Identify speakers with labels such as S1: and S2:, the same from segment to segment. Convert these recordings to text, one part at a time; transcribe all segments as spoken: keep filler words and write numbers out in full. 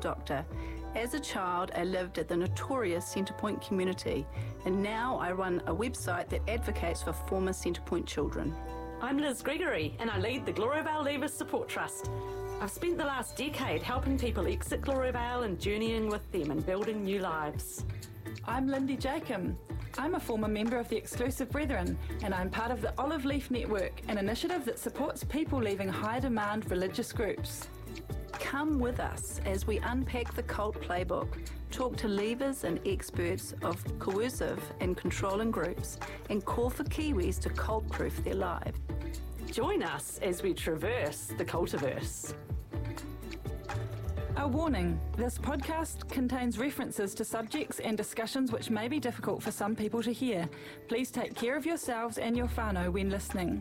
S1: doctor. As a child, I lived at the notorious Centrepoint community, and now I run a website that advocates for former Centrepoint children.
S2: I'm Liz Gregory, and I lead the Gloriavale Leavers Support Trust. I've spent the last decade helping people exit Gloriavale and journeying with them and building new lives.
S3: I'm Lindy Jacob. I'm a former member of the Exclusive Brethren, and I'm part of the Olive Leaf Network, an initiative that supports people leaving high-demand religious groups.
S1: Come with us as we unpack the cult playbook, talk to leavers and experts of coercive and controlling groups, and call for Kiwis to cult-proof their lives.
S2: Join us as we traverse the cultiverse.
S3: A warning, this podcast contains references to subjects and discussions which may be difficult for some people to hear. Please take care of yourselves and your whānau when listening.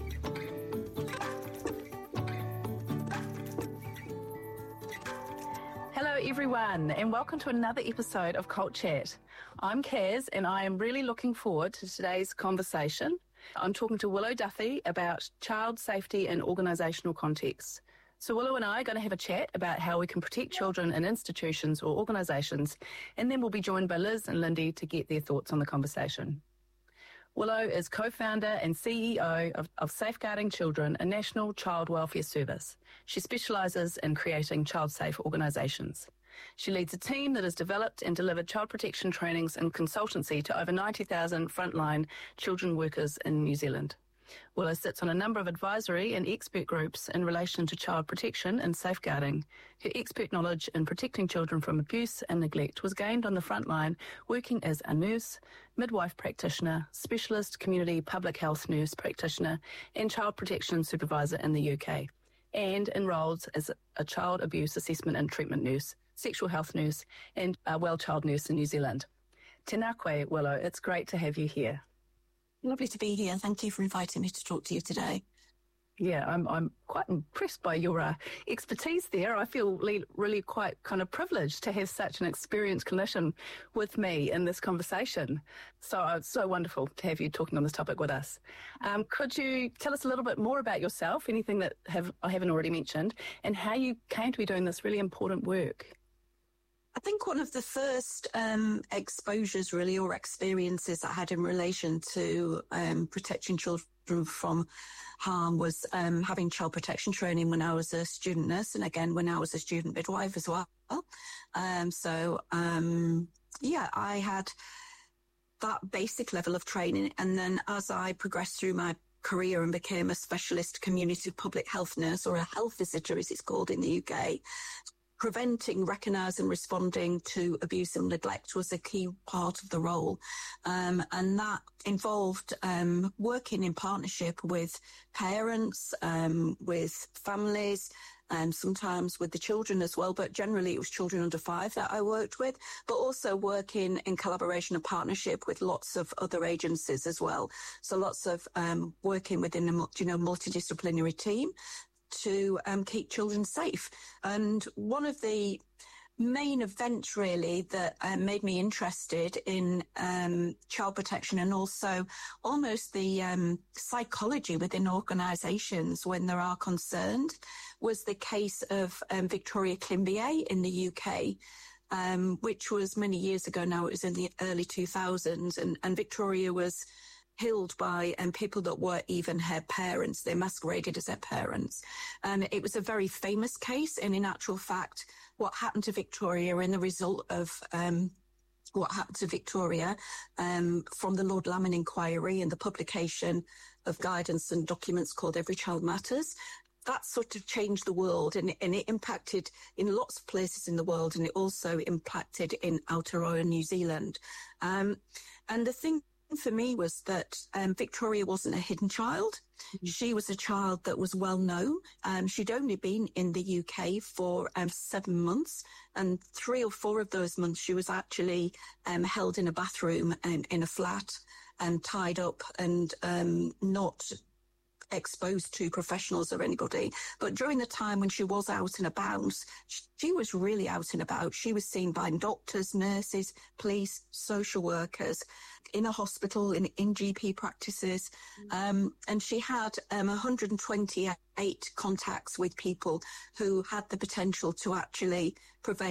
S1: Hello everyone, and welcome to another episode of Cult Chat. I'm Kaz, and I am really looking forward to today's conversation. I'm talking to Willow Duffy about child safety in organisational contexts. So Willow and I are going to have a chat about how we can protect children in institutions or organisations, and then we'll be joined by Liz and Lindy to get their thoughts on the conversation. Willow is co-founder and C E O of, of Safeguarding Children, a national child welfare service. She specialises in creating child-safe organisations. She leads a team that has developed and delivered child protection trainings and consultancy to over ninety thousand frontline children workers in New Zealand. Willow sits on a number of advisory and expert groups in relation to child protection and safeguarding. Her expert knowledge in protecting children from abuse and neglect was gained on the front line, working as a nurse, midwife practitioner, specialist community public health nurse practitioner, and child protection supervisor in the U K, and enrolled as a child abuse assessment and treatment nurse, sexual health nurse, and a well child nurse in New Zealand. Tēnā koe, Willow. It's great to have you here.
S4: Lovely to be here. Thank you for inviting me to talk to you today.
S1: Yeah, I'm I'm quite impressed by your uh, expertise there. I feel really, really quite kind of privileged to have such an experienced clinician with me in this conversation. So uh, it's so wonderful to have you talking on this topic with us. Um, could you tell us a little bit more about yourself, anything that have I haven't already mentioned, and how you came to be doing this really important work?
S4: I think one of the first um, exposures really or experiences I had in relation to um, protecting children from harm was um, having child protection training when I was a student nurse, and again when I was a student midwife as well. Um, so, um, yeah, I had that basic level of training, and then as I progressed through my career and became a specialist community public health nurse, or a health visitor as it's called in the U K, preventing, recognising, responding to abuse and neglect was a key part of the role. Um, and that involved um, working in partnership with parents, um, with families, and sometimes with the children as well. But generally it was children under five that I worked with, but also working in collaboration and partnership with lots of other agencies as well. So lots of um, working within a you know, multidisciplinary team to um, keep children safe. And one of the main events really that uh, made me interested in um, child protection, and also almost the um, psychology within organisations when there are concerned, was the case of um, Victoria Climbié in the U K, um, which was many years ago now. It was in the early two thousands, and, and Victoria was killed by um, people that were even her parents. They masqueraded as her parents. Um, it was a very famous case, and in actual fact, what happened to Victoria and the result of um, what happened to Victoria um, from the Lord Lamond inquiry and the publication of guidance and documents called Every Child Matters, that sort of changed the world, and, and it impacted in lots of places in the world, and it also impacted in Aotearoa, New Zealand. Um, and the thing for me was that um, Victoria wasn't a hidden child. Mm-hmm. She was a child that was well known. Um, she'd only been in the U K for um, seven months, and three or four of those months she was actually um, held in a bathroom and in a flat and tied up and um, not exposed to professionals or anybody. But during the time when she was out and about, she was really out and about. She was seen by doctors, nurses, police, social workers, in a hospital, in, in G P practices. Mm. Um, and she had um, one hundred twenty-eight contacts with people who had the potential to actually prevent